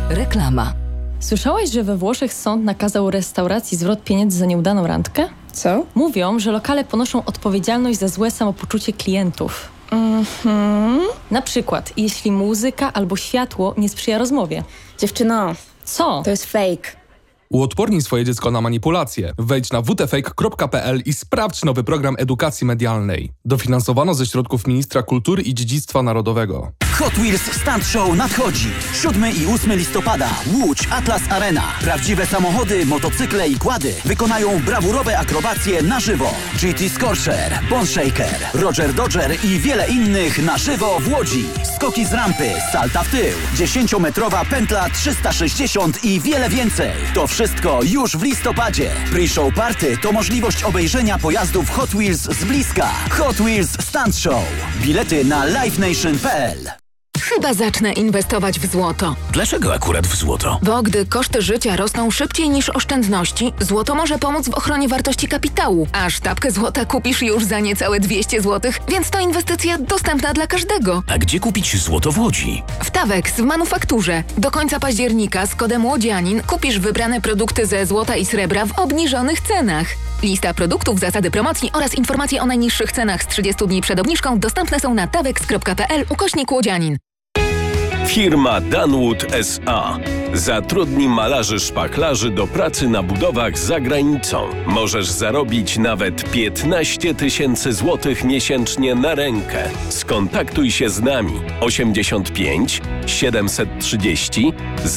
Reklama. Słyszałaś, że we Włoszech sąd nakazał restauracji zwrot pieniędzy za nieudaną randkę? Co? Mówią, że lokale ponoszą odpowiedzialność za złe samopoczucie klientów. Na przykład, jeśli muzyka albo światło nie sprzyja rozmowie. Dziewczyno, Co? to jest fake. Uodpornij swoje dziecko na manipulacje. Wejdź na wtfake.pl i sprawdź nowy program edukacji medialnej. Dofinansowano ze środków Ministra Kultury i Dziedzictwa Narodowego. Hot Wheels Stunt Show nadchodzi. 7 i 8 listopada. Łódź Atlas Arena. Prawdziwe samochody, motocykle i quady wykonają brawurowe akrobacje na żywo. GT Scorcher, Bone Shaker, Roger Dodger i wiele innych na żywo w Łodzi. Skoki z rampy, salta w tył, 10-metrowa pętla 360 i wiele więcej. To wszystko już w listopadzie. Pre-show party to możliwość obejrzenia pojazdów Hot Wheels z bliska. Hot Wheels Stunt Show. Bilety na livenation.pl. Chyba zacznę inwestować w złoto. Dlaczego akurat w złoto? Bo gdy koszty życia rosną szybciej niż oszczędności, złoto może pomóc w ochronie wartości kapitału. A sztabkę złota kupisz już za niecałe 200 zł, więc to inwestycja dostępna dla każdego. A gdzie kupić złoto w Łodzi? W Tawex w manufakturze. Do końca października z kodem Łodzianin kupisz wybrane produkty ze złota i srebra w obniżonych cenach. Lista produktów, zasady promocji oraz informacje o najniższych cenach z 30 dni przed obniżką dostępne są na tawex.pl/Łodzianin. Firma Danwood S.A. zatrudni malarzy szpachlarzy do pracy na budowach za granicą. Możesz zarobić nawet 15 000 złotych miesięcznie na rękę. Skontaktuj się z nami 85 730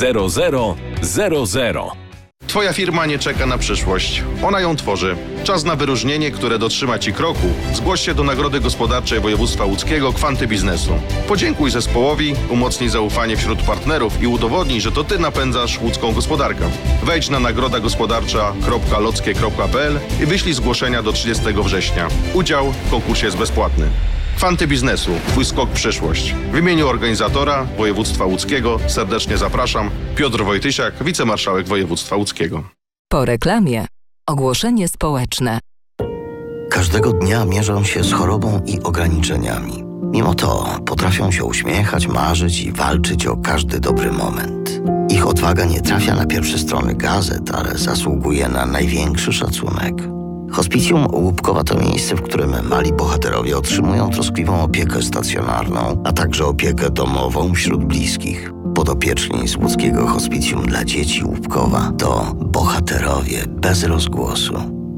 0000. Twoja firma nie czeka na przyszłość. Ona ją tworzy. Czas na wyróżnienie, które dotrzyma Ci kroku. Zgłoś się do Nagrody Gospodarczej Województwa Łódzkiego Kwanty Biznesu. Podziękuj zespołowi, umocnij zaufanie wśród partnerów i udowodnij, że to Ty napędzasz łódzką gospodarkę. Wejdź na nagrodagospodarcza.lockie.pl i wyślij zgłoszenia do 30 września. Udział w konkursie jest bezpłatny. Kwanty Biznesu. Twój skok w przyszłość. W imieniu organizatora Województwa Łódzkiego serdecznie zapraszam. Piotr Wojtysiak, wicemarszałek Województwa Łódzkiego. Po reklamie ogłoszenie społeczne. Każdego dnia mierzą się z chorobą i ograniczeniami. Mimo to potrafią się uśmiechać, marzyć i walczyć o każdy dobry moment. Ich odwaga nie trafia na pierwsze strony gazet, ale zasługuje na największy szacunek. Hospicjum Łupkowa to miejsce, w którym mali bohaterowie otrzymują troskliwą opiekę stacjonarną, a także opiekę domową wśród bliskich. Podopieczni z łódzkiego Hospicjum dla Dzieci Łupkowa to bohaterowie bez rozgłosu.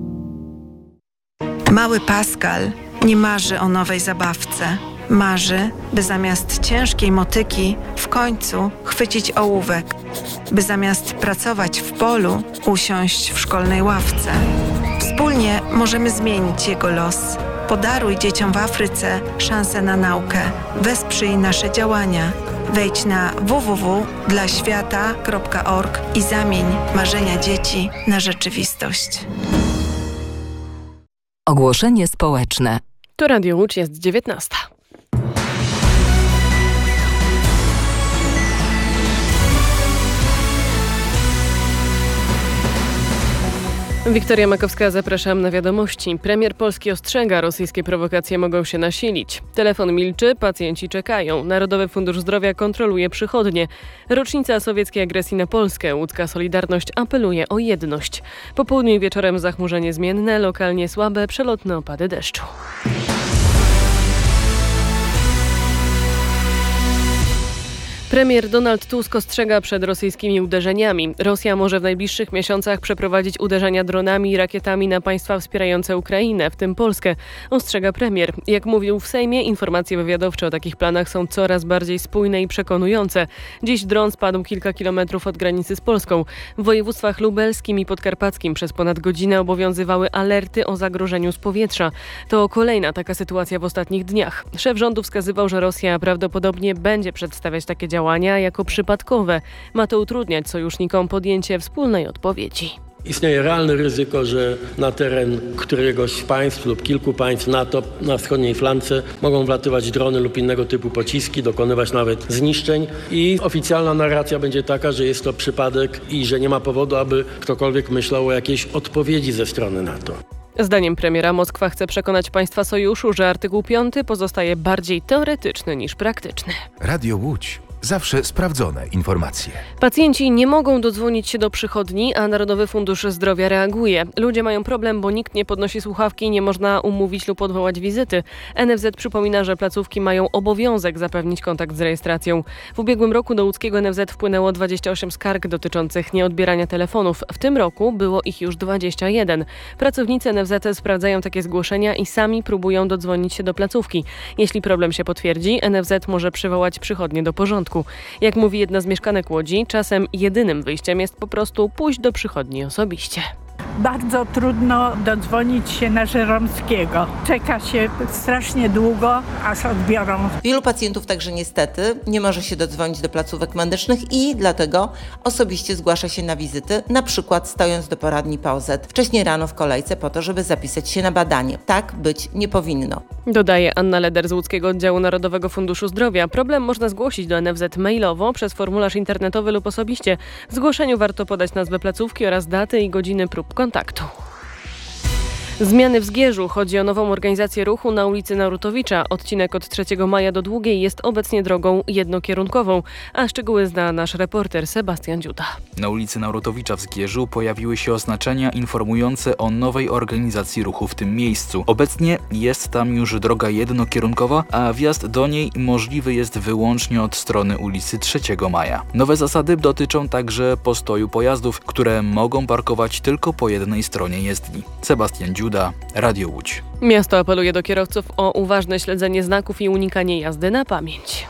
Mały Pascal nie marzy o nowej zabawce. Marzy, by zamiast ciężkiej motyki w końcu chwycić ołówek. By zamiast pracować w polu usiąść w szkolnej ławce. Wspólnie możemy zmienić jego los. Podaruj dzieciom w Afryce szansę na naukę. Wesprzyj nasze działania. Wejdź na www.dlaświata.org i zamień marzenia dzieci na rzeczywistość. Ogłoszenie społeczne. To Radio Łódź, jest 19. Wiktoria Makowska, zapraszam na wiadomości. Premier Polski ostrzega, rosyjskie prowokacje mogą się nasilić. Telefon milczy, pacjenci czekają. Narodowy Fundusz Zdrowia kontroluje przychodnie. Rocznica sowieckiej agresji na Polskę. Łódzka Solidarność apeluje o jedność. Po południu i wieczorem zachmurzenie zmienne, lokalnie słabe, przelotne opady deszczu. Premier Donald Tusk ostrzega przed rosyjskimi uderzeniami. Rosja może w najbliższych miesiącach przeprowadzić uderzenia dronami i rakietami na państwa wspierające Ukrainę, w tym Polskę, ostrzega premier. Jak mówił w Sejmie, informacje wywiadowcze o takich planach są coraz bardziej spójne i przekonujące. Dziś dron spadł kilka kilometrów od granicy z Polską. W województwach lubelskim i podkarpackim przez ponad godzinę obowiązywały alerty o zagrożeniu z powietrza. To kolejna taka sytuacja w ostatnich dniach. Szef rządu wskazywał, że Rosja prawdopodobnie będzie przedstawiać takie działania jako przypadkowe. Ma to utrudniać sojusznikom podjęcie wspólnej odpowiedzi. Istnieje realne ryzyko, że na teren któregoś z państw lub kilku państw NATO na wschodniej flance mogą wlatywać drony lub innego typu pociski, dokonywać nawet zniszczeń i oficjalna narracja będzie taka, że jest to przypadek i że nie ma powodu, aby ktokolwiek myślał o jakiejś odpowiedzi ze strony NATO. Zdaniem premiera Moskwa chce przekonać państwa sojuszu, że artykuł 5 pozostaje bardziej teoretyczny niż praktyczny. Radio Łódź. Zawsze sprawdzone informacje. Pacjenci nie mogą dodzwonić się do przychodni, a Narodowy Fundusz Zdrowia reaguje. Ludzie mają problem, bo nikt nie podnosi słuchawki, nie można umówić lub odwołać wizyty. NFZ przypomina, że placówki mają obowiązek zapewnić kontakt z rejestracją. W ubiegłym roku do łódzkiego NFZ wpłynęło 28 skarg dotyczących nieodbierania telefonów. W tym roku było ich już 21. Pracownicy NFZ sprawdzają takie zgłoszenia i sami próbują dodzwonić się do placówki. Jeśli problem się potwierdzi, NFZ może przywołać przychodnię do porządku. Jak mówi jedna z mieszkanek Łodzi, czasem jedynym wyjściem jest po prostu pójść do przychodni osobiście. Bardzo trudno dodzwonić się na Żeromskiego. Czeka się strasznie długo, aż odbiorą. Wielu pacjentów także niestety nie może się dodzwonić do placówek medycznych i dlatego osobiście zgłasza się na wizyty, na przykład stojąc do poradni POZ wcześniej rano w kolejce po to, żeby zapisać się na badanie. Tak być nie powinno. Dodaje Anna Leder z łódzkiego oddziału Narodowego Funduszu Zdrowia. Problem można zgłosić do NFZ mailowo, przez formularz internetowy lub osobiście. W zgłoszeniu warto podać nazwę placówki oraz daty i godziny prób kontaktu. Zmiany w Zgierzu. Chodzi o nową organizację ruchu na ulicy Narutowicza. Odcinek od 3 maja do Długiej jest obecnie drogą jednokierunkową, a szczegóły zna nasz reporter Sebastian Dziuda. Na ulicy Narutowicza w Zgierzu pojawiły się oznaczenia informujące o nowej organizacji ruchu w tym miejscu. Obecnie jest tam już droga jednokierunkowa, a wjazd do niej możliwy jest wyłącznie od strony ulicy 3 Maja. Nowe zasady dotyczą także postoju pojazdów, które mogą parkować tylko po jednej stronie jezdni. Sebastian Dziuda, Radio Łódź. Miasto apeluje do kierowców o uważne śledzenie znaków i unikanie jazdy na pamięć.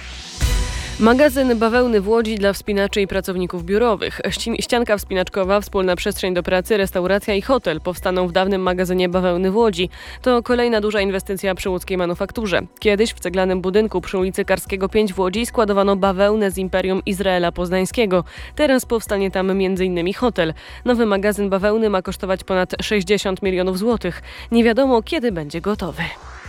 Magazyn bawełny w Łodzi dla wspinaczy i pracowników biurowych. Ścianka wspinaczkowa, wspólna przestrzeń do pracy, restauracja i hotel powstaną w dawnym magazynie bawełny w Łodzi. To kolejna duża inwestycja przy łódzkiej manufakturze. Kiedyś w ceglanym budynku przy ulicy Karskiego 5 w Łodzi składowano bawełnę z Imperium Izraela Poznańskiego. Teraz powstanie tam m.in. hotel. Nowy magazyn bawełny ma kosztować ponad 60 milionów złotych. Nie wiadomo, kiedy będzie gotowy.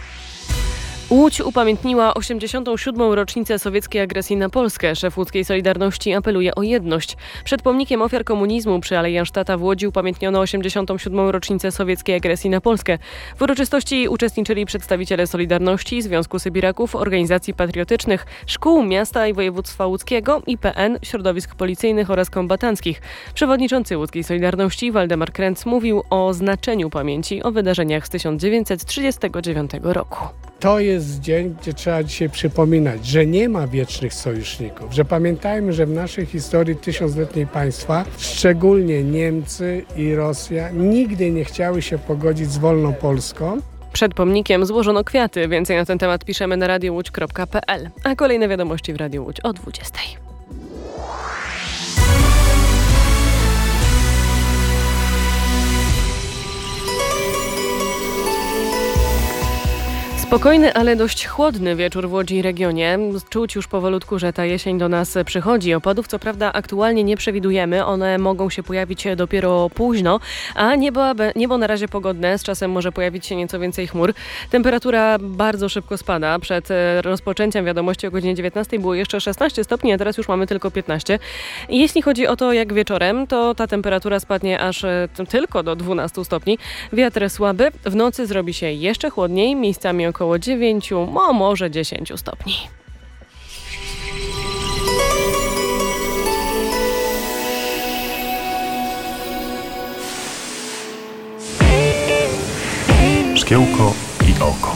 Łódź upamiętniła 87. rocznicę sowieckiej agresji na Polskę. Szef łódzkiej Solidarności apeluje o jedność. Przed pomnikiem ofiar komunizmu przy Alei Jansztata w Łodzi upamiętniono 87. rocznicę sowieckiej agresji na Polskę. W uroczystości uczestniczyli przedstawiciele Solidarności, Związku Sybiraków, organizacji patriotycznych, szkół miasta i województwa łódzkiego, IPN, środowisk policyjnych oraz kombatanckich. Przewodniczący łódzkiej Solidarności Waldemar Kręc mówił o znaczeniu pamięci o wydarzeniach z 1939 roku. To jest dzień, gdzie trzeba dzisiaj przypominać, że nie ma wiecznych sojuszników, że pamiętajmy, że w naszej historii tysiącletniej państwa, szczególnie Niemcy i Rosja, nigdy nie chciały się pogodzić z wolną Polską. Przed pomnikiem złożono kwiaty. Więcej na ten temat piszemy na radiowódź.pl. A kolejne wiadomości w Radiu Łódź o 20. Spokojny, ale dość chłodny wieczór w Łodzi i regionie. Czuć już powolutku, że ta jesień do nas przychodzi. Opadów co prawda aktualnie nie przewidujemy. One mogą się pojawić dopiero późno, a niebo na razie pogodne. Z czasem może pojawić się nieco więcej chmur. Temperatura bardzo szybko spada. Przed rozpoczęciem wiadomości o godzinie 19 było jeszcze 16 stopni, a teraz już mamy tylko 15. Jeśli chodzi o to, jak wieczorem, to ta temperatura spadnie aż tylko do 12 stopni. Wiatr słaby. W nocy zrobi się jeszcze chłodniej. Miejscami około 9, może 10 stopni. Szkiełko i oko.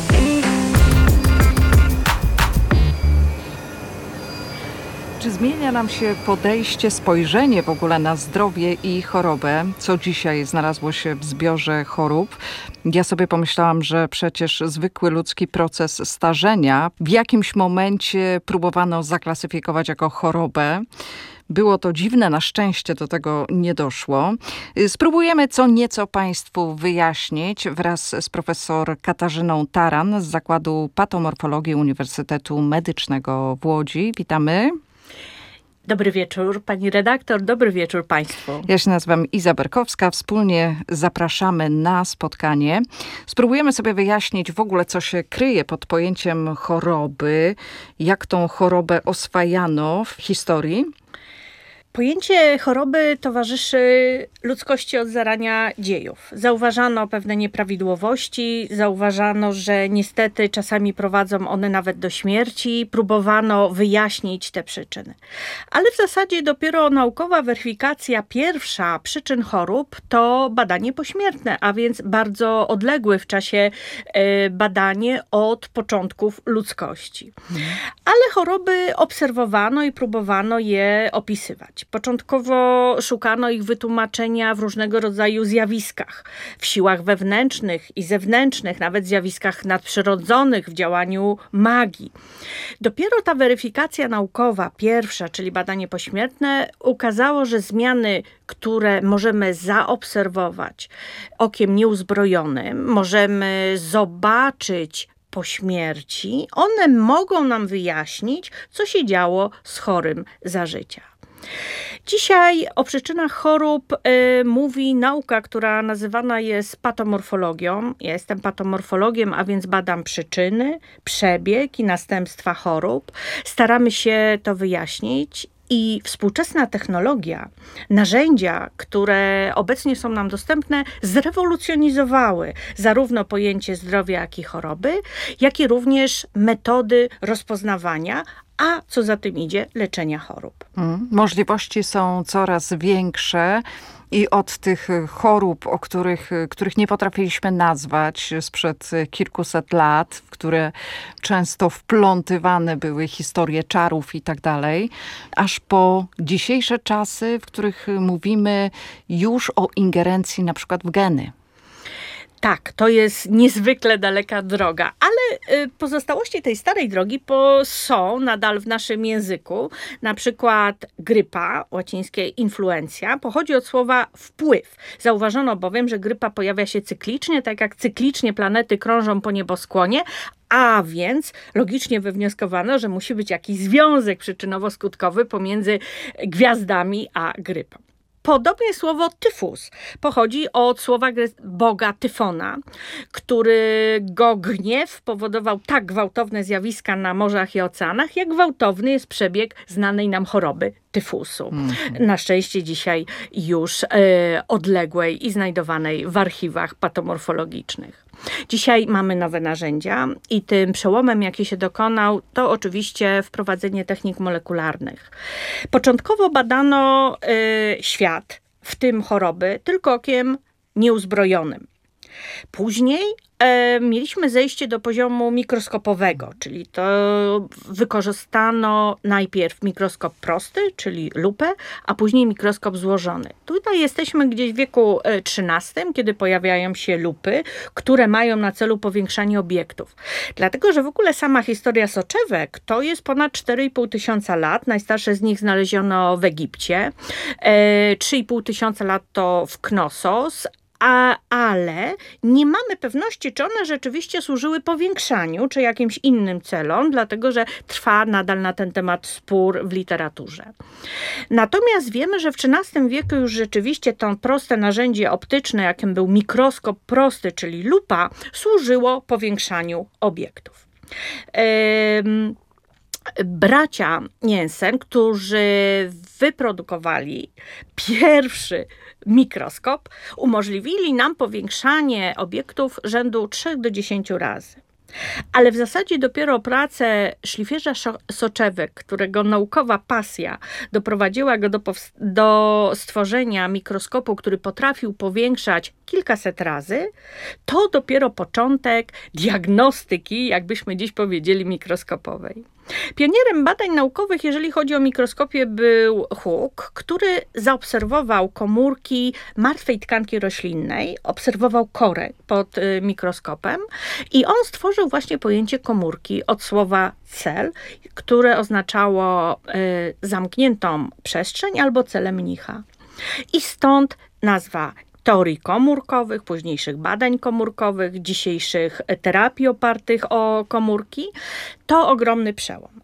Czy zmienia nam się podejście, spojrzenie w ogóle na zdrowie i chorobę? Co dzisiaj znalazło się w zbiorze chorób? Ja sobie pomyślałam, że przecież zwykły ludzki proces starzenia w jakimś momencie próbowano zaklasyfikować jako chorobę. Było to dziwne, na szczęście do tego nie doszło. Spróbujemy co nieco Państwu wyjaśnić wraz z profesor Katarzyną Taran z Zakładu Patomorfologii Uniwersytetu Medycznego w Łodzi. Witamy. Dobry wieczór, pani redaktor, dobry wieczór państwu. Ja się nazywam Iza Berkowska, wspólnie zapraszamy na spotkanie. Spróbujemy sobie wyjaśnić w ogóle, co się kryje pod pojęciem choroby, jak tą chorobę oswajano w historii. Pojęcie choroby towarzyszy ludzkości od zarania dziejów. Zauważano pewne nieprawidłowości, zauważano, że niestety czasami prowadzą one nawet do śmierci, próbowano wyjaśnić te przyczyny. Ale w zasadzie dopiero naukowa weryfikacja pierwsza przyczyn chorób to badanie pośmiertne, a więc bardzo odległe w czasie badanie od początków ludzkości. Ale choroby obserwowano i próbowano je opisywać. Początkowo szukano ich wytłumaczenia w różnego rodzaju zjawiskach, w siłach wewnętrznych i zewnętrznych, nawet zjawiskach nadprzyrodzonych, w działaniu magii. Dopiero ta weryfikacja naukowa, pierwsza, czyli badanie pośmiertne, ukazało, że zmiany, które możemy zaobserwować okiem nieuzbrojonym, możemy zobaczyć po śmierci, one mogą nam wyjaśnić, co się działo z chorym za życia. Dzisiaj o przyczynach chorób mówi nauka, która nazywana jest patomorfologią. Ja jestem patomorfologiem, a więc badam przyczyny, przebieg i następstwa chorób. Staramy się to wyjaśnić. I współczesna technologia, narzędzia, które obecnie są nam dostępne, zrewolucjonizowały zarówno pojęcie zdrowia, jak i choroby, jak i również metody rozpoznawania, a co za tym idzie, leczenia chorób. Możliwości są coraz większe. I od tych chorób, których nie potrafiliśmy nazwać sprzed kilkuset lat, w które często wplątywane były historie czarów i tak dalej, aż po dzisiejsze czasy, w których mówimy już o ingerencji na przykład w geny. Tak, to jest niezwykle daleka droga, ale pozostałości tej starej drogi są nadal w naszym języku. Na przykład grypa, łacińskie influencja, pochodzi od słowa wpływ. Zauważono bowiem, że grypa pojawia się cyklicznie, tak jak cyklicznie planety krążą po nieboskłonie, a więc logicznie wywnioskowano, że musi być jakiś związek przyczynowo-skutkowy pomiędzy gwiazdami a grypą. Podobnie słowo tyfus pochodzi od słowa boga Tyfona, którego gniew powodował tak gwałtowne zjawiska na morzach i oceanach, jak gwałtowny jest przebieg znanej nam choroby tyfusu. Na szczęście dzisiaj już odległej i znajdowanej w archiwach patomorfologicznych. Dzisiaj mamy nowe narzędzia i tym przełomem, jaki się dokonał, to oczywiście wprowadzenie technik molekularnych. Początkowo badano świat, w tym choroby, tylko okiem nieuzbrojonym. Później mieliśmy zejście do poziomu mikroskopowego, czyli to wykorzystano najpierw mikroskop prosty, czyli lupę, a później mikroskop złożony. Tutaj jesteśmy gdzieś w wieku XIII, kiedy pojawiają się lupy, które mają na celu powiększanie obiektów. Dlatego, że w ogóle sama historia soczewek to jest ponad 4,5 tysiąca lat. Najstarsze z nich znaleziono w Egipcie. 3,5 tysiąca lat to w Knossos, ale nie mamy pewności, czy one rzeczywiście służyły powiększaniu, czy jakimś innym celom, dlatego że trwa nadal na ten temat spór w literaturze. Natomiast wiemy, że w XIII wieku już rzeczywiście to proste narzędzie optyczne, jakim był mikroskop prosty, czyli lupa, służyło powiększaniu obiektów. Bracia Jensen, którzy wyprodukowali pierwszy mikroskop, umożliwili nam powiększanie obiektów rzędu 3 do 10 razy. Ale w zasadzie dopiero pracę szlifierza soczewek, którego naukowa pasja doprowadziła go do stworzenia mikroskopu, który potrafił powiększać kilkaset razy, to dopiero początek diagnostyki, jakbyśmy dziś powiedzieli, mikroskopowej. Pionierem badań naukowych, jeżeli chodzi o mikroskopię, był Hooke, który zaobserwował komórki martwej tkanki roślinnej, obserwował korę pod mikroskopem i on stworzył właśnie pojęcie komórki od słowa cell, które oznaczało zamkniętą przestrzeń albo celę mnicha. I stąd nazwa teorii komórkowych, późniejszych badań komórkowych, dzisiejszych terapii opartych o komórki. To ogromny przełom.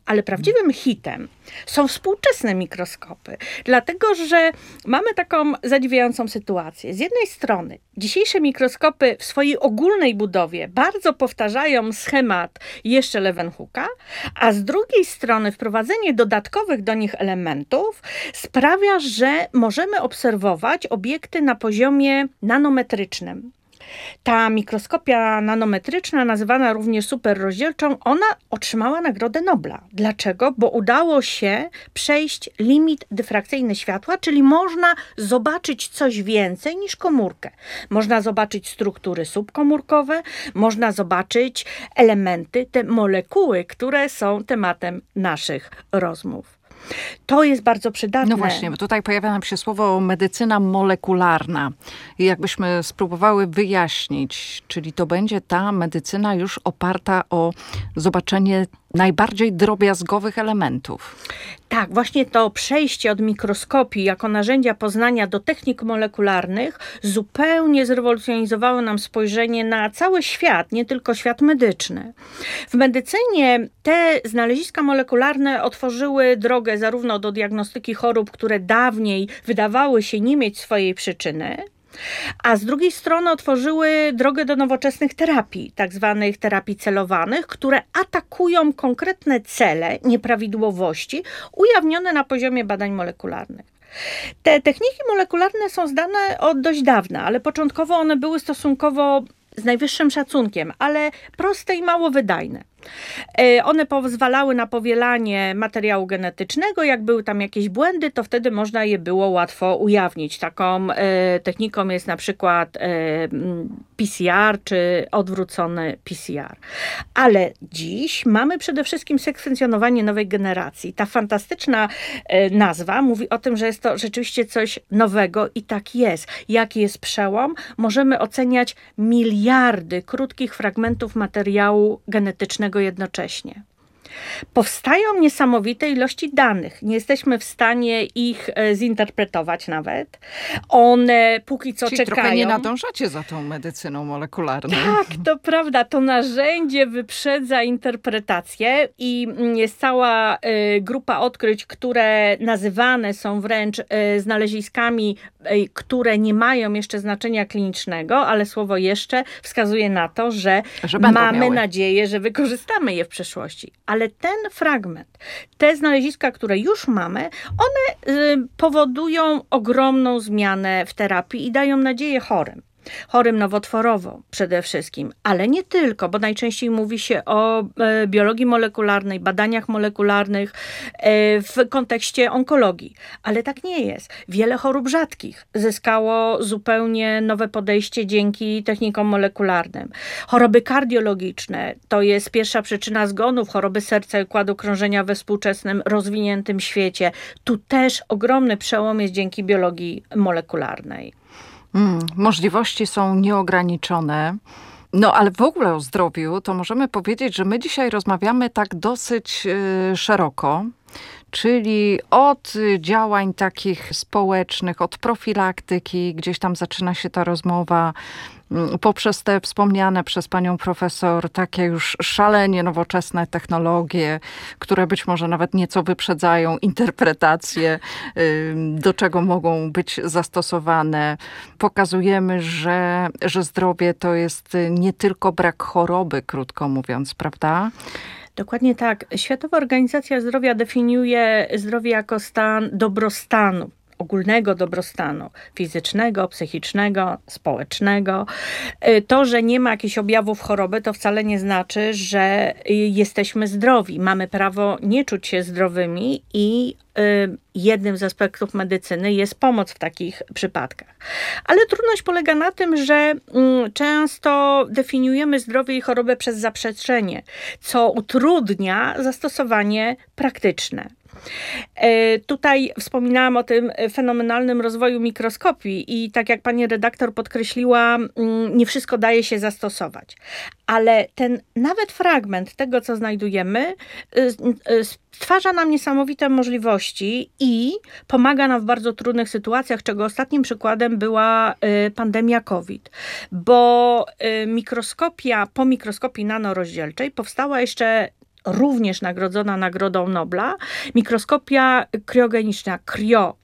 ale prawdziwym hitem są współczesne mikroskopy. Dlatego, że mamy taką zadziwiającą sytuację. Z jednej strony dzisiejsze mikroskopy w swojej ogólnej budowie bardzo powtarzają schemat jeszcze Leeuwenhoeka, a z drugiej strony wprowadzenie dodatkowych do nich elementów sprawia, że możemy obserwować obiekty na poziomie nanometrycznym. Ta mikroskopia nanometryczna, nazywana również superrozdzielczą, ona otrzymała Nagrodę Nobla. Dlaczego? Bo udało się przejść limit dyfrakcyjny światła, czyli można zobaczyć coś więcej niż komórkę. Można zobaczyć struktury subkomórkowe, można zobaczyć elementy, te molekuły, które są tematem naszych rozmów. To jest bardzo przydatne. No właśnie, bo tutaj pojawia nam się słowo medycyna molekularna. I jakbyśmy spróbowały wyjaśnić, czyli to będzie ta medycyna już oparta o zobaczenie najbardziej drobiazgowych elementów. Tak, właśnie to przejście od mikroskopii jako narzędzia poznania do technik molekularnych zupełnie zrewolucjonizowało nam spojrzenie na cały świat, nie tylko świat medyczny. W medycynie te znaleziska molekularne otworzyły drogę zarówno do diagnostyki chorób, które dawniej wydawały się nie mieć swojej przyczyny, a z drugiej strony otworzyły drogę do nowoczesnych terapii, tak zwanych terapii celowanych, które atakują konkretne cele, nieprawidłowości ujawnione na poziomie badań molekularnych. Te techniki molekularne są znane od dość dawna, ale początkowo one były stosunkowo z najwyższym szacunkiem, ale proste i mało wydajne. One pozwalały na powielanie materiału genetycznego. Jak były tam jakieś błędy, to wtedy można je było łatwo ujawnić. Taką techniką jest na przykład PCR czy odwrócony PCR. Ale dziś mamy przede wszystkim sekwencjonowanie nowej generacji. Ta fantastyczna nazwa mówi o tym, że jest to rzeczywiście coś nowego i tak jest. Jaki jest przełom? Możemy oceniać miliardy krótkich fragmentów materiału genetycznego jednocześnie. Powstają niesamowite ilości danych. Nie jesteśmy w stanie ich zinterpretować nawet. One póki co Czyli czekają. trochę nie nadążacie za tą medycyną molekularną. Tak, to prawda. To narzędzie wyprzedza interpretację i jest cała grupa odkryć, które nazywane są wręcz znaleziskami, które nie mają jeszcze znaczenia klinicznego, ale słowo jeszcze wskazuje na to, że mamy nadzieję, że wykorzystamy je w przyszłości. Ale ten fragment, te znaleziska, które już mamy, one powodują ogromną zmianę w terapii i dają nadzieję chorym nowotworowo przede wszystkim, ale nie tylko, bo najczęściej mówi się o biologii molekularnej, badaniach molekularnych w kontekście onkologii, ale tak nie jest. Wiele chorób rzadkich zyskało zupełnie nowe podejście dzięki technikom molekularnym. Choroby kardiologiczne to jest pierwsza przyczyna zgonów, choroby serca i układu krążenia we współczesnym, rozwiniętym świecie. Tu też ogromny przełom jest dzięki biologii molekularnej. Możliwości są nieograniczone. No ale w ogóle o zdrowiu to możemy powiedzieć, że my dzisiaj rozmawiamy tak dosyć szeroko, czyli od działań takich społecznych, od profilaktyki, gdzieś tam zaczyna się ta rozmowa, poprzez te wspomniane przez panią profesor takie już szalenie nowoczesne technologie, które być może nawet nieco wyprzedzają interpretację, do czego mogą być zastosowane. Pokazujemy, że zdrowie to jest nie tylko brak choroby, krótko mówiąc, prawda? Dokładnie tak. Światowa Organizacja Zdrowia definiuje zdrowie jako stan dobrostanu. Ogólnego dobrostanu fizycznego, psychicznego, społecznego. To, że nie ma jakichś objawów choroby, to wcale nie znaczy, że jesteśmy zdrowi. Mamy prawo nie czuć się zdrowymi i jednym z aspektów medycyny jest pomoc w takich przypadkach. Ale trudność polega na tym, że często definiujemy zdrowie i chorobę przez zaprzeczenie, co utrudnia zastosowanie praktyczne. Tutaj wspominałam o tym fenomenalnym rozwoju mikroskopii i tak jak pani redaktor podkreśliła, nie wszystko daje się zastosować. Ale ten nawet fragment tego, co znajdujemy, stwarza nam niesamowite możliwości i pomaga nam w bardzo trudnych sytuacjach, czego ostatnim przykładem była pandemia COVID. Bo po mikroskopii nanorozdzielczej powstała jeszcze również nagrodzona Nagrodą Nobla, mikroskopia kriogeniczna, CRIO.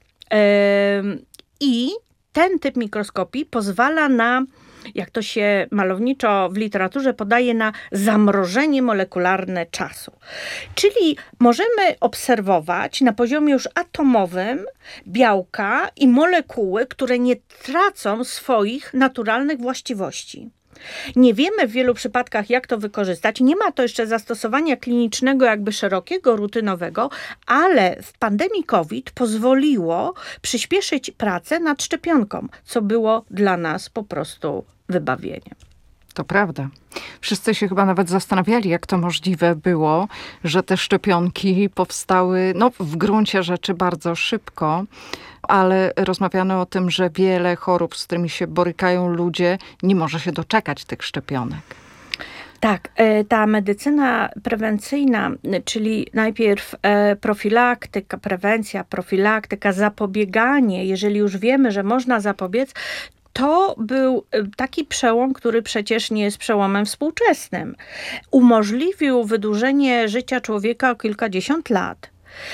I ten typ mikroskopii pozwala na, jak to się malowniczo w literaturze podaje, na zamrożenie molekularne czasu. Czyli możemy obserwować na poziomie już atomowym białka i molekuły, które nie tracą swoich naturalnych właściwości. Nie wiemy w wielu przypadkach, jak to wykorzystać. Nie ma to jeszcze zastosowania klinicznego, jakby szerokiego, rutynowego, ale w pandemii COVID pozwoliło przyspieszyć pracę nad szczepionką, co było dla nas po prostu wybawieniem. To prawda. Wszyscy się chyba nawet zastanawiali, jak to możliwe było, że te szczepionki powstały w gruncie rzeczy bardzo szybko, ale rozmawiano o tym, że wiele chorób, z którymi się borykają ludzie, nie może się doczekać tych szczepionek. Tak, ta medycyna prewencyjna, czyli najpierw profilaktyka, prewencja, profilaktyka, zapobieganie, jeżeli już wiemy, że można zapobiec, to był taki przełom, który przecież nie jest przełomem współczesnym. Umożliwił wydłużenie życia człowieka o kilkadziesiąt lat.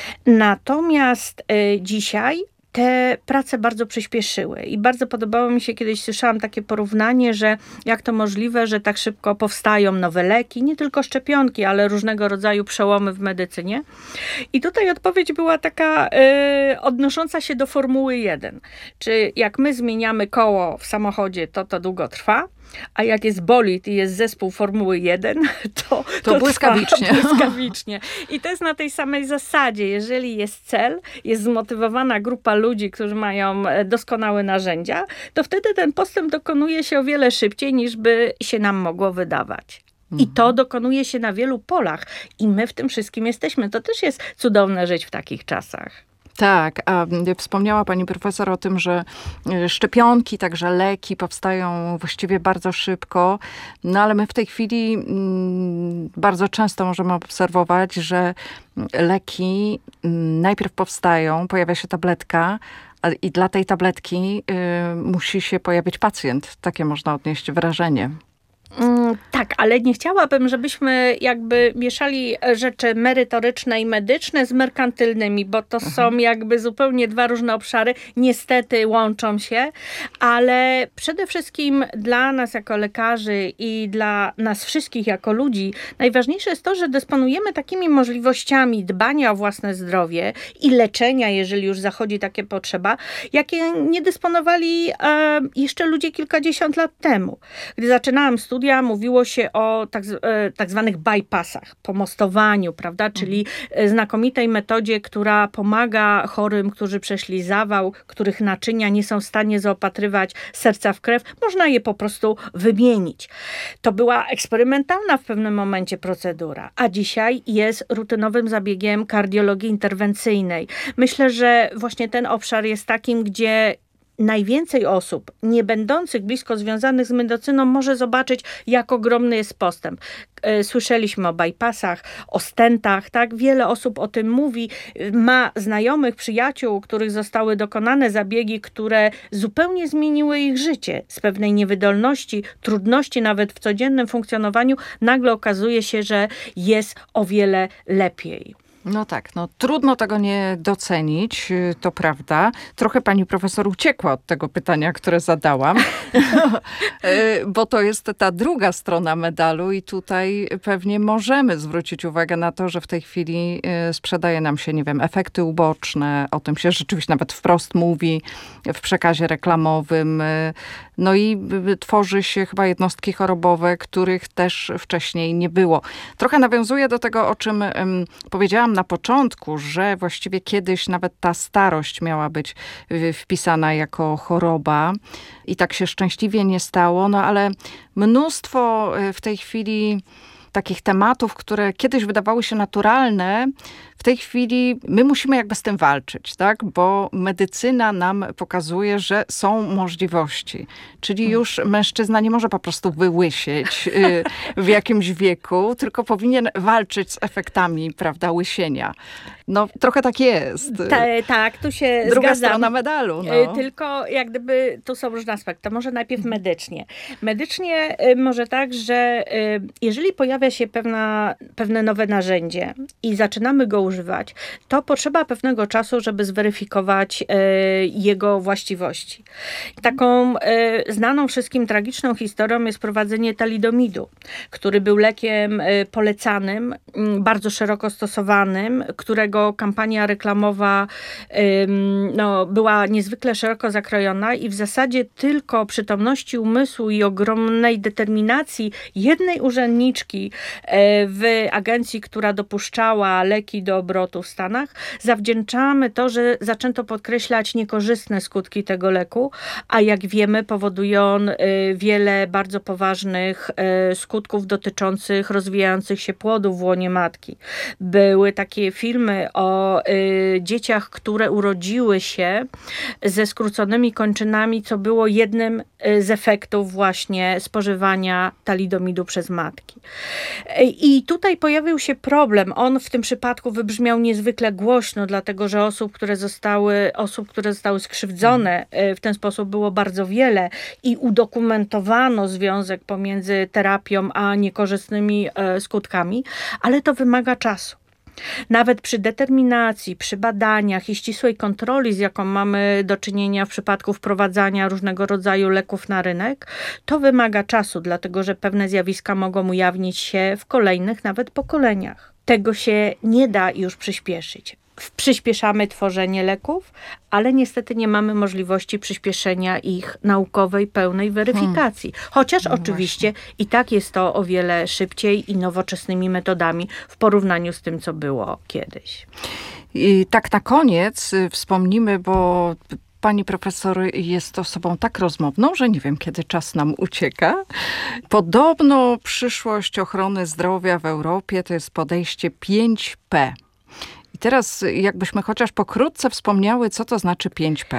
Natomiast dzisiaj te prace bardzo przyspieszyły i bardzo podobało mi się, kiedyś słyszałam takie porównanie, że jak to możliwe, że tak szybko powstają nowe leki, nie tylko szczepionki, ale różnego rodzaju przełomy w medycynie. I tutaj odpowiedź była taka odnosząca się do Formuły 1. Czy jak my zmieniamy koło w samochodzie, to długo trwa? A jak jest bolid i jest zespół Formuły 1, to błyskawicznie. Błyskawicznie. I to jest na tej samej zasadzie. Jeżeli jest cel, jest zmotywowana grupa ludzi, którzy mają doskonałe narzędzia, to wtedy ten postęp dokonuje się o wiele szybciej, niż by się nam mogło wydawać. I to dokonuje się na wielu polach. I my w tym wszystkim jesteśmy. To też jest cudowne żyć w takich czasach. Tak, a wspomniała pani profesor o tym, że szczepionki, także leki powstają właściwie bardzo szybko, ale my w tej chwili bardzo często możemy obserwować, że leki najpierw powstają, pojawia się tabletka i dla tej tabletki musi się pojawić pacjent. Takie można odnieść wrażenie. Tak, ale nie chciałabym, żebyśmy jakby mieszali rzeczy merytoryczne i medyczne z merkantylnymi, bo to są jakby zupełnie dwa różne obszary. Niestety łączą się, ale przede wszystkim dla nas jako lekarzy i dla nas wszystkich jako ludzi najważniejsze jest to, że dysponujemy takimi możliwościami dbania o własne zdrowie i leczenia, jeżeli już zachodzi takie potrzeba, jakie nie dysponowali jeszcze ludzie kilkadziesiąt lat temu. Gdy zaczynałam studia, mówiło się o tak zwanych bypassach, pomostowaniu, prawda? Czyli znakomitej metodzie, która pomaga chorym, którzy przeszli zawał, których naczynia nie są w stanie zaopatrywać serca w krew. Można je po prostu wymienić. To była eksperymentalna w pewnym momencie procedura, a dzisiaj jest rutynowym zabiegiem kardiologii interwencyjnej. Myślę, że właśnie ten obszar jest takim, gdzie najwięcej osób nie będących blisko związanych z medycyną może zobaczyć, jak ogromny jest postęp. Słyszeliśmy o bypassach, o stentach, tak? Wiele osób o tym mówi. Ma znajomych, przyjaciół, których zostały dokonane zabiegi, które zupełnie zmieniły ich życie. Z pewnej niewydolności, trudności nawet w codziennym funkcjonowaniu, nagle okazuje się, że jest o wiele lepiej. No tak, trudno tego nie docenić, to prawda. Trochę pani profesor uciekła od tego pytania, które zadałam, bo to jest ta druga strona medalu i tutaj pewnie możemy zwrócić uwagę na to, że w tej chwili sprzedaje nam się, efekty uboczne, o tym się rzeczywiście nawet wprost mówi w przekazie reklamowym. No i tworzy się chyba jednostki chorobowe, których też wcześniej nie było. Trochę nawiązuję do tego, o czym powiedziałam na początku, że właściwie kiedyś nawet ta starość miała być wpisana jako choroba i tak się szczęśliwie nie stało, ale mnóstwo w tej chwili takich tematów, które kiedyś wydawały się naturalne, w tej chwili my musimy jakby z tym walczyć, tak? Bo medycyna nam pokazuje, że są możliwości. Czyli już mężczyzna nie może po prostu wyłysieć w jakimś wieku, tylko powinien walczyć z efektami, prawda, łysienia. Trochę tak jest. Tak, tu się Druga zgadzam. strona medalu. Tylko jak gdyby tu są różne aspekty. Może najpierw medycznie. Medycznie może tak, że jeżeli pojawia pojawia się pewne nowe narzędzie i zaczynamy go używać, to potrzeba pewnego czasu, żeby zweryfikować jego właściwości. Taką znaną wszystkim tragiczną historią jest prowadzenie talidomidu, który był lekiem polecanym, bardzo szeroko stosowanym, którego kampania reklamowa była niezwykle szeroko zakrojona i w zasadzie tylko przytomności umysłu i ogromnej determinacji jednej urzędniczki w agencji, która dopuszczała leki do obrotu w Stanach, zawdzięczamy to, że zaczęto podkreślać niekorzystne skutki tego leku, a jak wiemy powoduje on wiele bardzo poważnych skutków dotyczących rozwijających się płodów w łonie matki. Były takie filmy o dzieciach, które urodziły się ze skróconymi kończynami, co było jednym z efektów właśnie spożywania talidomidu przez matki. I tutaj pojawił się problem. On w tym przypadku wybrzmiał niezwykle głośno, dlatego że osób, które zostały skrzywdzone w ten sposób było bardzo wiele i udokumentowano związek pomiędzy terapią a niekorzystnymi skutkami, ale to wymaga czasu. Nawet przy determinacji, przy badaniach i ścisłej kontroli, z jaką mamy do czynienia w przypadku wprowadzania różnego rodzaju leków na rynek, to wymaga czasu, dlatego że pewne zjawiska mogą ujawnić się w kolejnych nawet pokoleniach. Tego się nie da już przyspieszyć. Przyspieszamy tworzenie leków, ale niestety nie mamy możliwości przyspieszenia ich naukowej, pełnej weryfikacji. Chociaż oczywiście i tak jest to o wiele szybciej i nowoczesnymi metodami w porównaniu z tym, co było kiedyś. I tak na koniec wspomnimy, bo pani profesor jest osobą tak rozmowną, że nie wiem, kiedy czas nam ucieka. Podobno przyszłość ochrony zdrowia w Europie to jest podejście 5P. I teraz jakbyśmy chociaż pokrótce wspomniały, co to znaczy 5P.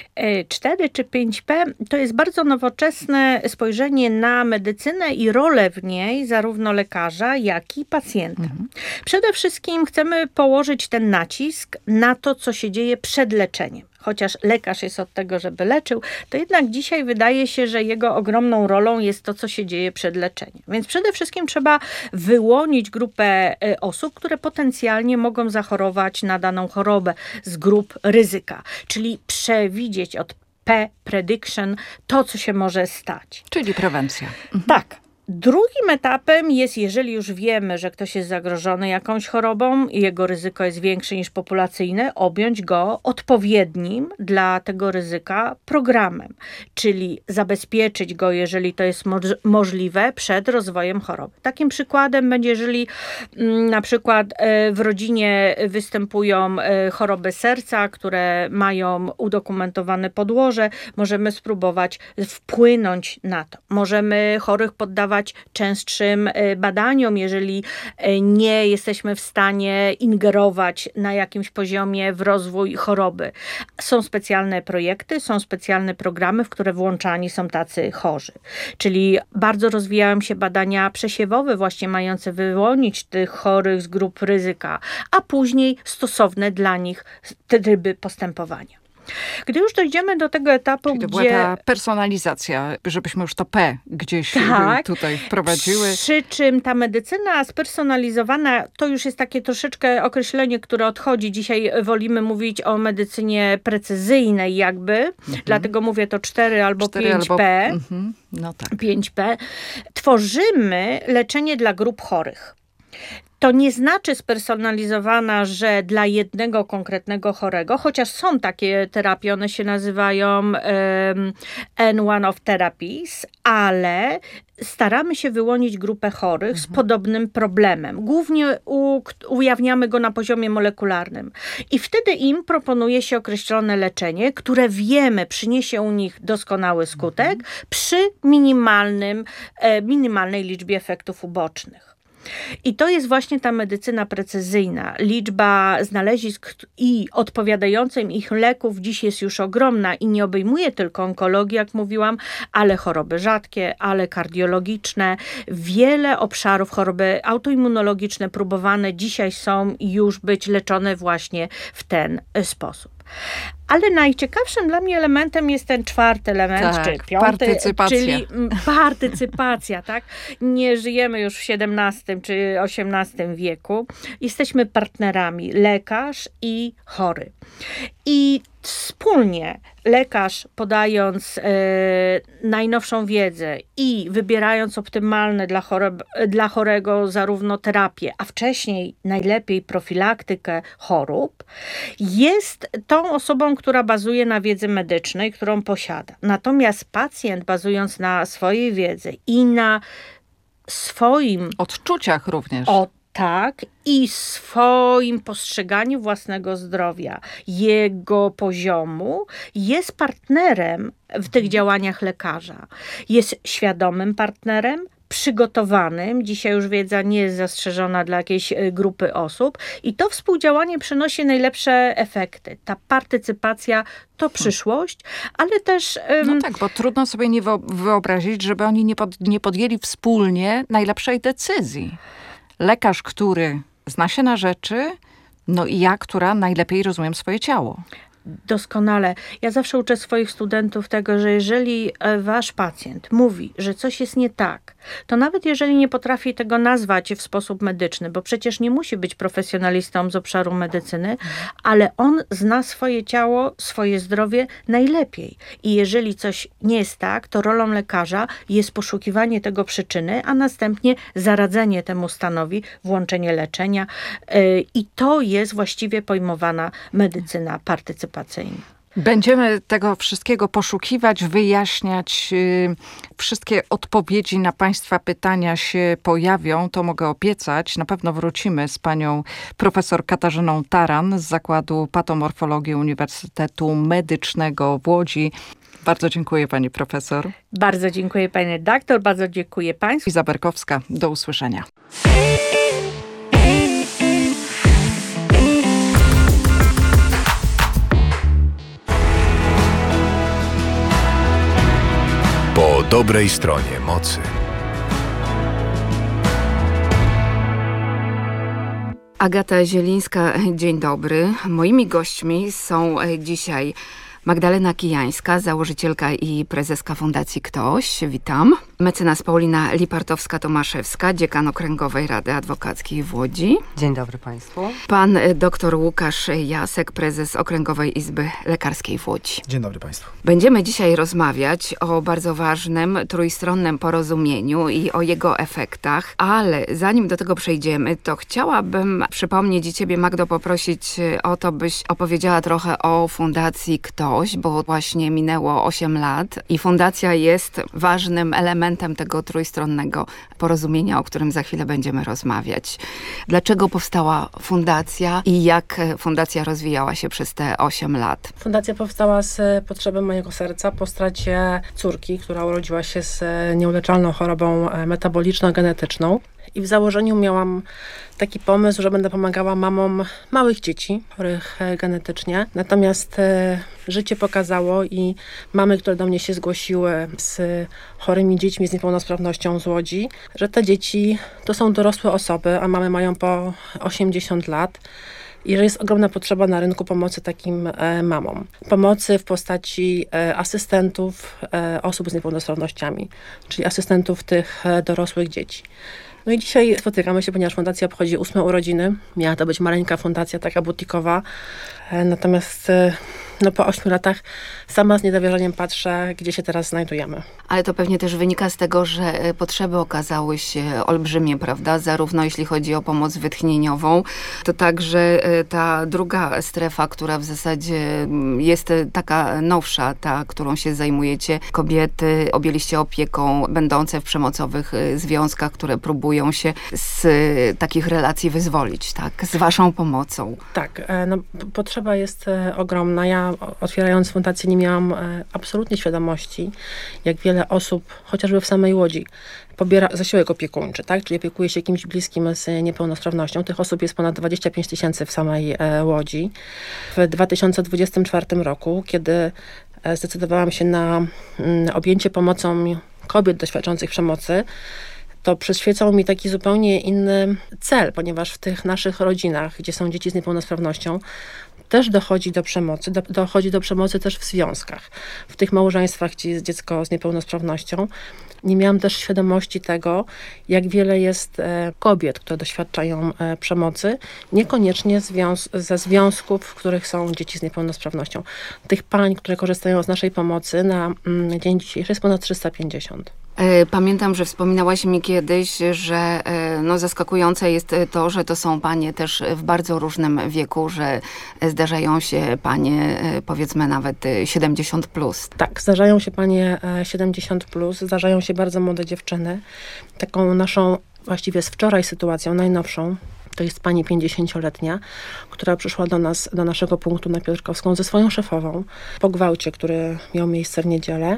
4 czy 5P to jest bardzo nowoczesne spojrzenie na medycynę i rolę w niej zarówno lekarza, jak i pacjenta. Przede wszystkim chcemy położyć ten nacisk na to, co się dzieje przed leczeniem. Chociaż lekarz jest od tego, żeby leczył, to jednak dzisiaj wydaje się, że jego ogromną rolą jest to, co się dzieje przed leczeniem. Więc przede wszystkim trzeba wyłonić grupę osób, które potencjalnie mogą zachorować na daną chorobę z grup ryzyka, czyli przewidzieć od P, prediction, to, co się może stać. Czyli prewencja. Tak. Drugim etapem jest, jeżeli już wiemy, że ktoś jest zagrożony jakąś chorobą i jego ryzyko jest większe niż populacyjne, objąć go odpowiednim dla tego ryzyka programem, czyli zabezpieczyć go, jeżeli to jest możliwe, przed rozwojem choroby. Takim przykładem będzie, jeżeli na przykład w rodzinie występują choroby serca, które mają udokumentowane podłoże, możemy spróbować wpłynąć na to. Możemy chorych poddawać częstszym badaniom, jeżeli nie jesteśmy w stanie ingerować na jakimś poziomie w rozwój choroby. Są specjalne projekty, są specjalne programy, w które włączani są tacy chorzy. Czyli bardzo rozwijają się badania przesiewowe, właśnie mające wyłonić tych chorych z grup ryzyka, a później stosowne dla nich tryby postępowania. Gdy już dojdziemy do tego etapu, czyli to była ta personalizacja, żebyśmy już to P gdzieś tutaj wprowadziły. Przy czym ta medycyna spersonalizowana to już jest takie troszeczkę określenie, które odchodzi. Dzisiaj wolimy mówić o medycynie precyzyjnej jakby, dlatego mówię to 4 albo 5P. No tak. 5P. Tworzymy leczenie dla grup chorych. To nie znaczy spersonalizowana, że dla jednego konkretnego chorego, chociaż są takie terapie, one się nazywają N1 of therapies, ale staramy się wyłonić grupę chorych z podobnym problemem. Głównie ujawniamy go na poziomie molekularnym. I wtedy im proponuje się określone leczenie, które wiemy przyniesie u nich doskonały skutek przy minimalnej liczbie efektów ubocznych. I to jest właśnie ta medycyna precyzyjna. Liczba znalezisk i odpowiadających ich leków dziś jest już ogromna i nie obejmuje tylko onkologii, jak mówiłam, ale choroby rzadkie, ale kardiologiczne. Wiele obszarów, choroby autoimmunologiczne próbowane dzisiaj są już być leczone właśnie w ten sposób. Ale najciekawszym dla mnie elementem jest ten czwarty element, tak, czy piąty, partycypacja. czyli partycypacja, tak? Nie żyjemy już w XVII czy XVIII wieku. Jesteśmy partnerami, lekarz i chory. I wspólnie lekarz, podając najnowszą wiedzę i wybierając optymalne dla chorego zarówno terapię, a wcześniej najlepiej profilaktykę chorób, jest tą osobą, która bazuje na wiedzy medycznej, którą posiada. Natomiast pacjent, bazując na swojej wiedzy i na swoim odczuciach również. Tak, i swoim postrzeganiu własnego zdrowia, jego poziomu, jest partnerem w tych działaniach lekarza. Jest świadomym partnerem, przygotowanym. Dzisiaj już wiedza nie jest zastrzeżona dla jakiejś grupy osób i to współdziałanie przynosi najlepsze efekty. Ta partycypacja to przyszłość, ale też... No tak, bo trudno sobie nie wyobrazić, żeby oni nie podjęli wspólnie najlepszej decyzji. Lekarz, który zna się na rzeczy, no i ja, która najlepiej rozumiem swoje ciało. Doskonale. Ja zawsze uczę swoich studentów tego, że jeżeli wasz pacjent mówi, że coś jest nie tak, to nawet jeżeli nie potrafi tego nazwać w sposób medyczny, bo przecież nie musi być profesjonalistą z obszaru medycyny, ale on zna swoje ciało, swoje zdrowie najlepiej. I jeżeli coś nie jest tak, to rolą lekarza jest poszukiwanie tego przyczyny, a następnie zaradzenie temu stanowi, włączenie leczenia. I to jest właściwie pojmowana medycyna partycypacyjna. Będziemy tego wszystkiego poszukiwać, wyjaśniać. Wszystkie odpowiedzi na Państwa pytania się pojawią, to mogę obiecać. Na pewno wrócimy z panią profesor Katarzyną Taran z Zakładu Patomorfologii Uniwersytetu Medycznego w Łodzi. Bardzo dziękuję pani profesor. Bardzo dziękuję pani redaktor, bardzo dziękuję państwu. Iza Berkowska, do usłyszenia. Po dobrej stronie mocy. Agata Zielińska, dzień dobry. Moimi gośćmi są dzisiaj Magdalena Kijańska, założycielka i prezeska Fundacji Ktoś. Witam. Mecenas Paulina Lipartowska-Tomaszewska, dziekan Okręgowej Rady Adwokackiej w Łodzi. Dzień dobry Państwu. Pan dr Łukasz Jasek, prezes Okręgowej Izby Lekarskiej w Łodzi. Dzień dobry Państwu. Będziemy dzisiaj rozmawiać o bardzo ważnym trójstronnym porozumieniu i o jego efektach, ale zanim do tego przejdziemy, to chciałabym przypomnieć i Ciebie, Magdo, poprosić o to, byś opowiedziała trochę o Fundacji Ktoś, bo właśnie minęło 8 lat i fundacja jest ważnym elementem tego trójstronnego porozumienia, o którym za chwilę będziemy rozmawiać. Dlaczego powstała fundacja i jak fundacja rozwijała się przez te 8 lat? Fundacja powstała z potrzeby mojego serca po stracie córki, która urodziła się z nieuleczalną chorobą metaboliczno-genetyczną. I w założeniu miałam taki pomysł, że będę pomagała mamom małych dzieci, chorych genetycznie. Natomiast życie pokazało i mamy, które do mnie się zgłosiły z chorymi dziećmi z niepełnosprawnością z Łodzi, że te dzieci to są dorosłe osoby, a mamy mają po 80 lat. I że jest ogromna potrzeba na rynku pomocy takim mamom. Pomocy w postaci asystentów osób z niepełnosprawnościami, czyli asystentów tych dorosłych dzieci. No i dzisiaj spotykamy się, ponieważ fundacja obchodzi 8 urodziny. Miała to być maleńka fundacja, taka butikowa. Natomiast po 8 latach sama z niedowierzaniem patrzę, gdzie się teraz znajdujemy. Ale to pewnie też wynika z tego, że potrzeby okazały się olbrzymie, prawda? Zarówno jeśli chodzi o pomoc wytchnieniową, to także ta druga strefa, która w zasadzie jest taka nowsza, ta, którą się zajmujecie. Kobiety objęliście opieką, będące w przemocowych związkach, które próbują się z takich relacji wyzwolić, tak? Z waszą pomocą. Tak, potrzeba jest ogromna. Ja otwierając fundację nie miałam absolutnie świadomości, jak wiele osób, chociażby w samej Łodzi, pobiera zasiłek opiekuńczy, tak? Czyli opiekuje się kimś bliskim z niepełnosprawnością. Tych osób jest ponad 25 000 w samej Łodzi. W 2024 roku, kiedy zdecydowałam się na objęcie pomocą kobiet doświadczających przemocy, to przyświecał mi taki zupełnie inny cel, ponieważ w tych naszych rodzinach, gdzie są dzieci z niepełnosprawnością, też dochodzi do przemocy. Dochodzi do przemocy też w związkach. W tych małżeństwach, gdzie jest dziecko z niepełnosprawnością. Nie miałam też świadomości tego, jak wiele jest kobiet, które doświadczają przemocy, niekoniecznie ze związków, w których są dzieci z niepełnosprawnością. Tych pań, które korzystają z naszej pomocy na dzień dzisiejszy jest ponad 350. Pamiętam, że wspominałaś mi kiedyś, że zaskakujące jest to, że to są panie też w bardzo różnym wieku, że zdarzają się panie powiedzmy nawet 70+. Tak, zdarzają się panie 70+, zdarzają się bardzo młode dziewczyny. Taką naszą właściwie z wczoraj sytuacją, najnowszą, to jest pani 50-letnia, która przyszła do nas, do naszego punktu na Piotrkowską ze swoją szefową po gwałcie, który miał miejsce w niedzielę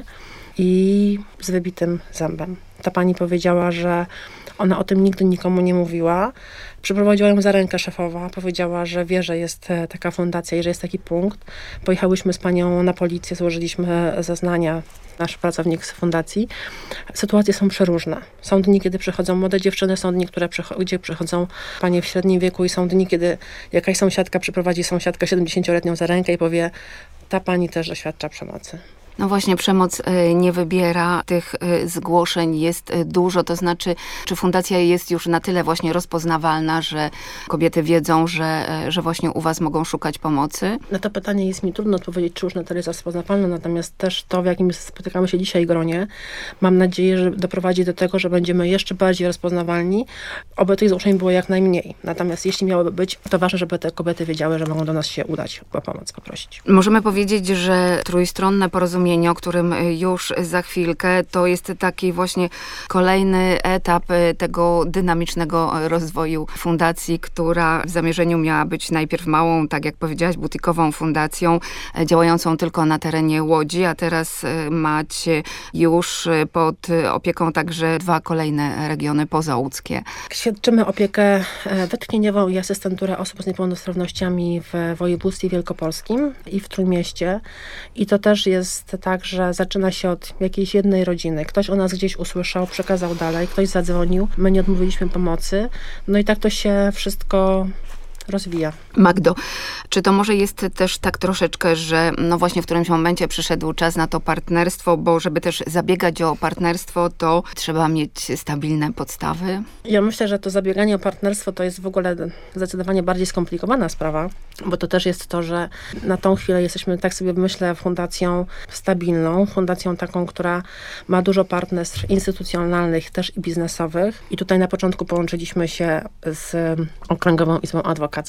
i z wybitym zębem. Ta pani powiedziała, że ona o tym nigdy nikomu nie mówiła. Przyprowadziła ją za rękę szefowa, powiedziała, że wie, że jest taka fundacja i że jest taki punkt. Pojechałyśmy z panią na policję, złożyliśmy zeznania, nasz pracownik z fundacji. Sytuacje są przeróżne. Są dni, kiedy przychodzą młode dziewczyny, są dni, gdzie przychodzą panie w średnim wieku i są dni, kiedy jakaś sąsiadka przyprowadzi sąsiadkę 70-letnią za rękę i powie, ta pani też doświadcza przemocy. No właśnie, przemoc nie wybiera, tych zgłoszeń jest dużo, to znaczy, czy fundacja jest już na tyle właśnie rozpoznawalna, że kobiety wiedzą, że właśnie u was mogą szukać pomocy? Na to pytanie jest mi trudno odpowiedzieć, czy już na tyle jest rozpoznawalna, natomiast też to, w jakim spotykamy się dzisiaj gronie, mam nadzieję, że doprowadzi do tego, że będziemy jeszcze bardziej rozpoznawalni, oby tych zgłoszeń było jak najmniej. Natomiast jeśli miałoby być, to ważne, żeby te kobiety wiedziały, że mogą do nas się udać o pomoc poprosić. Możemy powiedzieć, że trójstronne porozumienie, o którym już za chwilkę, to jest taki właśnie kolejny etap tego dynamicznego rozwoju fundacji, która w zamierzeniu miała być najpierw małą, tak jak powiedziałaś, butikową fundacją, działającą tylko na terenie Łodzi, a teraz macie już pod opieką także 2 kolejne regiony pozałódzkie. Świadczymy opiekę wytchnieniową i asystenturę osób z niepełnosprawnościami w województwie wielkopolskim i w Trójmieście. I to też jest tak, że zaczyna się od jakiejś jednej rodziny. Ktoś o nas gdzieś usłyszał, przekazał dalej, ktoś zadzwonił, my nie odmówiliśmy pomocy. No i tak to się wszystko rozwija. Magdo, czy to może jest też tak troszeczkę, że no właśnie w którymś momencie przyszedł czas na to partnerstwo, bo żeby też zabiegać o partnerstwo, to trzeba mieć stabilne podstawy? Ja myślę, że to zabieganie o partnerstwo to jest w ogóle zdecydowanie bardziej skomplikowana sprawa, bo to też jest to, że na tą chwilę jesteśmy, tak sobie myślę, fundacją stabilną, fundacją taką, która ma dużo partnerstw instytucjonalnych, też i biznesowych. I tutaj na początku połączyliśmy się z Okręgową Izbą Adwokacką,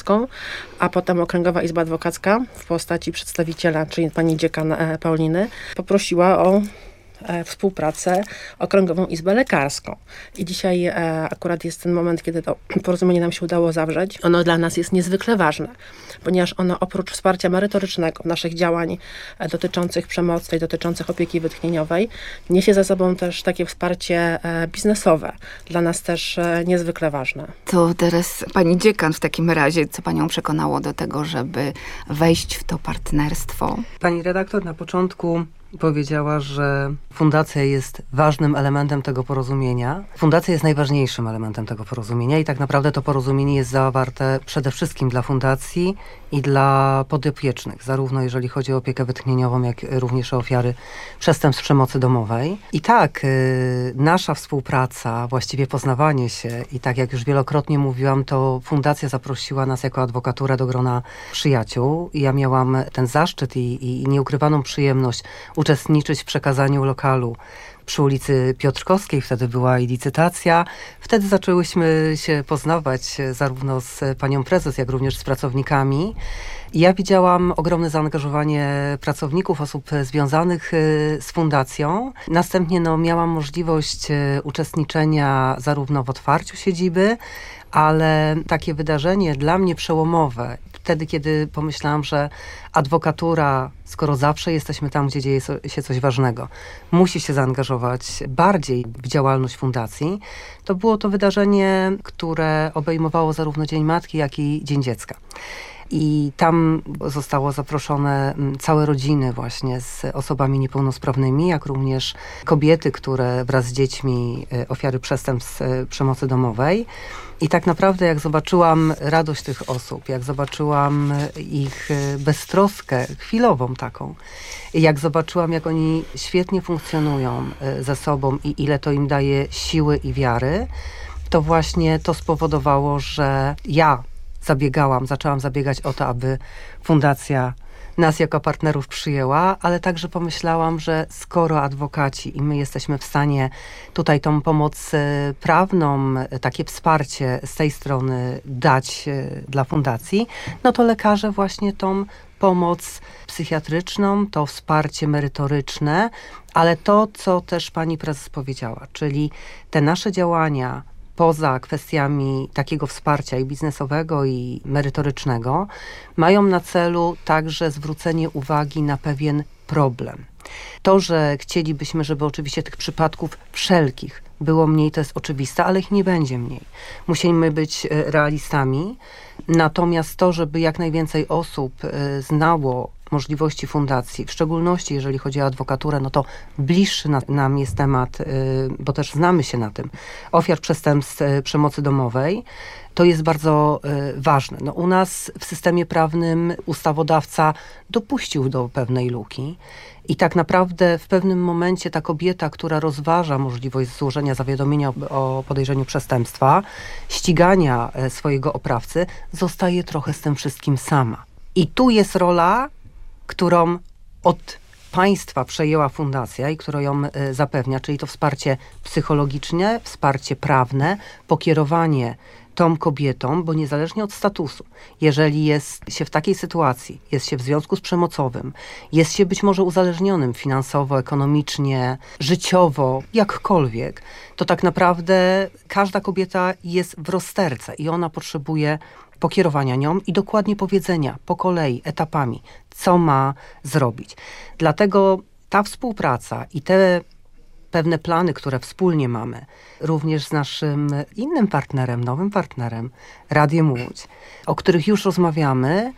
a potem Okręgowa Izba Adwokacka w postaci przedstawiciela, czyli pani dziekan Pauliny, poprosiła o współpracę Okręgową Izbę Lekarską. I dzisiaj akurat jest ten moment, kiedy to porozumienie nam się udało zawrzeć. Ono dla nas jest niezwykle ważne, ponieważ ono oprócz wsparcia merytorycznego naszych działań dotyczących przemocy i dotyczących opieki wytchnieniowej, niesie za sobą też takie wsparcie biznesowe. Dla nas też niezwykle ważne. To teraz pani dziekan w takim razie, co panią przekonało do tego, żeby wejść w to partnerstwo? Pani redaktor na początku powiedziała, że fundacja jest ważnym elementem tego porozumienia. Fundacja jest najważniejszym elementem tego porozumienia i tak naprawdę to porozumienie jest zawarte przede wszystkim dla fundacji i dla podopiecznych, zarówno jeżeli chodzi o opiekę wytchnieniową, jak również o ofiary przestępstw przemocy domowej. I tak, nasza współpraca, właściwie poznawanie się i tak jak już wielokrotnie mówiłam, to fundacja zaprosiła nas jako adwokaturę do grona przyjaciół i ja miałam ten zaszczyt i nieukrywaną przyjemność uczestniczyć w przekazaniu lokalu przy ulicy Piotrkowskiej. Wtedy była i licytacja. Wtedy zaczęłyśmy się poznawać zarówno z panią prezes, jak również z pracownikami. I ja widziałam ogromne zaangażowanie pracowników, osób związanych z fundacją. Następnie miałam możliwość uczestniczenia zarówno w otwarciu siedziby, ale takie wydarzenie dla mnie przełomowe, wtedy kiedy pomyślałam, że adwokatura, skoro zawsze jesteśmy tam, gdzie dzieje się coś ważnego, musi się zaangażować bardziej w działalność fundacji, to było to wydarzenie, które obejmowało zarówno Dzień Matki, jak i Dzień Dziecka. I tam zostało zaproszone całe rodziny właśnie z osobami niepełnosprawnymi, jak również kobiety, które wraz z dziećmi ofiary przestępstw przemocy domowej. I tak naprawdę jak zobaczyłam radość tych osób, jak zobaczyłam ich beztroskę, chwilową taką, jak zobaczyłam, jak oni świetnie funkcjonują ze sobą i ile to im daje siły i wiary, to właśnie to spowodowało, że ja zaczęłam zabiegać o to, aby fundacja nas jako partnerów przyjęła, ale także pomyślałam, że skoro adwokaci i my jesteśmy w stanie tutaj tą pomoc prawną, takie wsparcie z tej strony dać dla fundacji, no to lekarze właśnie tą pomoc psychiatryczną, to wsparcie merytoryczne, ale to, co też pani prezes powiedziała, czyli te nasze działania poza kwestiami takiego wsparcia i biznesowego, i merytorycznego, mają na celu także zwrócenie uwagi na pewien problem. To, że chcielibyśmy, żeby oczywiście tych przypadków wszelkich było mniej, to jest oczywiste, ale ich nie będzie mniej. Musimy być realistami. Natomiast to, żeby jak najwięcej osób znało możliwości fundacji, w szczególności jeżeli chodzi o adwokaturę, no to bliższy nam jest temat, bo też znamy się na tym, ofiar przestępstw przemocy domowej, to jest bardzo ważne. No, u nas w systemie prawnym ustawodawca dopuścił do pewnej luki i tak naprawdę w pewnym momencie ta kobieta, która rozważa możliwość złożenia zawiadomienia o podejrzeniu przestępstwa, ścigania swojego oprawcy, zostaje trochę z tym wszystkim sama. I tu jest rola, którą od państwa przejęła fundacja i która ją zapewnia, czyli to wsparcie psychologiczne, wsparcie prawne, pokierowanie tą kobietą, bo niezależnie od statusu, jeżeli jest się w takiej sytuacji, jest się w związku z przemocowym, jest się być może uzależnionym finansowo, ekonomicznie, życiowo, jakkolwiek, to tak naprawdę każda kobieta jest w rozterce i ona potrzebuje pokierowania nią i dokładnie powiedzenia po kolei, etapami, co ma zrobić. Dlatego ta współpraca i te pewne plany, które wspólnie mamy, również z naszym innym partnerem, nowym partnerem, Radiem Łódź, o których już rozmawiamy,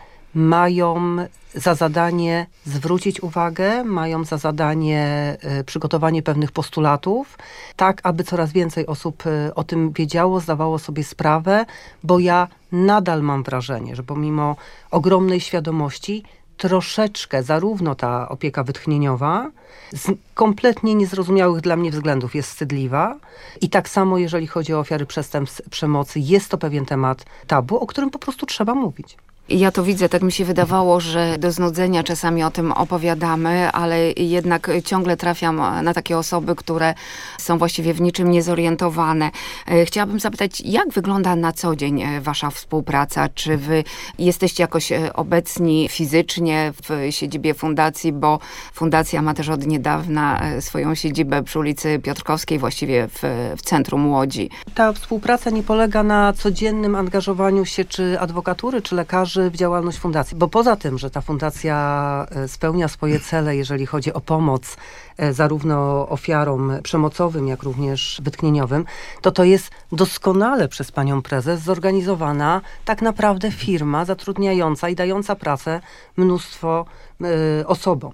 mają za zadanie zwrócić uwagę, mają za zadanie przygotowanie pewnych postulatów, tak aby coraz więcej osób o tym wiedziało, zdawało sobie sprawę, bo ja nadal mam wrażenie, że pomimo ogromnej świadomości troszeczkę zarówno ta opieka wytchnieniowa z kompletnie niezrozumiałych dla mnie względów jest wstydliwa i tak samo jeżeli chodzi o ofiary przestępstw przemocy, jest to pewien temat tabu, o którym po prostu trzeba mówić. Ja to widzę, tak mi się wydawało, że do znudzenia czasami o tym opowiadamy, ale jednak ciągle trafiam na takie osoby, które są właściwie w niczym niezorientowane. Chciałabym zapytać, jak wygląda na co dzień wasza współpraca? Czy wy jesteście jakoś obecni fizycznie w siedzibie fundacji, bo fundacja ma też od niedawna swoją siedzibę przy ulicy Piotrkowskiej, właściwie w centrum Łodzi. Ta współpraca nie polega na codziennym angażowaniu się czy adwokatury, czy lekarzy w działalność fundacji, bo poza tym, że ta fundacja spełnia swoje cele, jeżeli chodzi o pomoc zarówno ofiarom przemocowym, jak również wytchnieniowym, to jest doskonale przez panią prezes zorganizowana tak naprawdę firma zatrudniająca i dająca pracę mnóstwo osobom.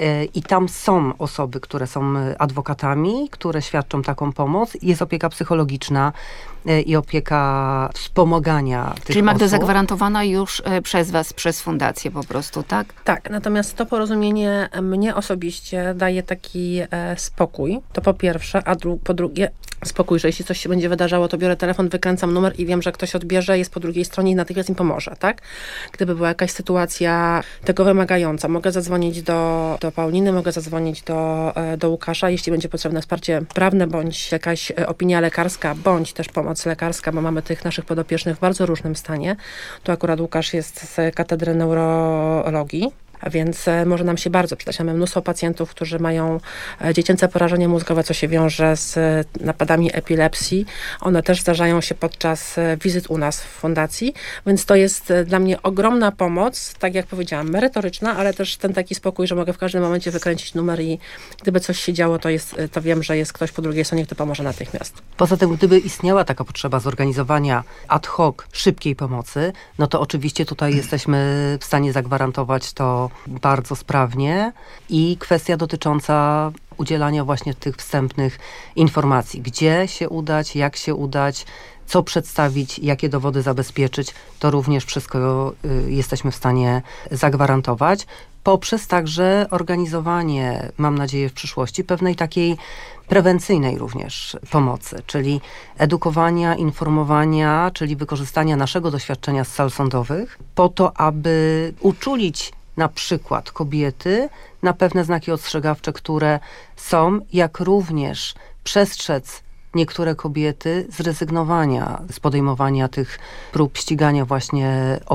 I tam są osoby, które są adwokatami, które świadczą taką pomoc. Jest opieka psychologiczna i opieka wspomagania tych Czyli Magda osób. zagwarantowana już przez was, przez fundację po prostu, tak? Tak, natomiast to porozumienie mnie osobiście daje taki spokój, to po pierwsze, a po drugie spokój, że jeśli coś się będzie wydarzało, to biorę telefon, wykręcam numer i wiem, że ktoś odbierze, jest po drugiej stronie i natychmiast im pomoże, tak? Gdyby była jakaś sytuacja tego wymagająca, mogę zadzwonić do Pauliny, mogę zadzwonić do Łukasza, jeśli będzie potrzebne wsparcie prawne, bądź jakaś opinia lekarska, bądź też pomoc lekarska, bo mamy tych naszych podopiecznych w bardzo różnym stanie. Tu akurat Łukasz jest z Katedry Neurologii. więc może nam się bardzo przydać. Mamy mnóstwo pacjentów, którzy mają dziecięce porażenie mózgowe, co się wiąże z napadami epilepsji. One też zdarzają się podczas wizyt u nas w fundacji, więc to jest dla mnie ogromna pomoc, tak jak powiedziałam, merytoryczna, ale też ten taki spokój, że mogę w każdym momencie wykręcić numer i gdyby coś się działo, to wiem, że jest ktoś po drugiej stronie, kto pomoże natychmiast. Poza tym, gdyby istniała taka potrzeba zorganizowania ad hoc szybkiej pomocy, no to oczywiście tutaj jesteśmy w stanie zagwarantować to bardzo sprawnie i kwestia dotycząca udzielania właśnie tych wstępnych informacji, gdzie się udać, jak się udać, co przedstawić, jakie dowody zabezpieczyć, to również wszystko jesteśmy w stanie zagwarantować. Poprzez także organizowanie, mam nadzieję w przyszłości, pewnej takiej prewencyjnej również pomocy, czyli edukowania, informowania, czyli wykorzystania naszego doświadczenia z sal sądowych po to, aby uczulić na przykład kobiety na pewne znaki ostrzegawcze, które są, jak również przestrzec niektóre kobiety z rezygnowania z podejmowania tych prób ścigania właśnie